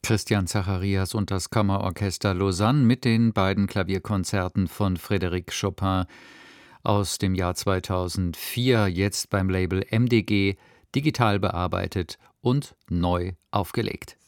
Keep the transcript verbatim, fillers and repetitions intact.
Christian Zacharias und das Kammerorchester Lausanne mit den beiden Klavierkonzerten von Frédéric Chopin aus dem Jahr zweitausendvier, jetzt beim Label M D G, digital bearbeitet und neu aufgelegt.